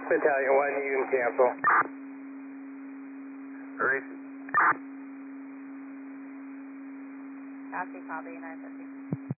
Battalion 1, you can cancel. Racing. Copy, 950.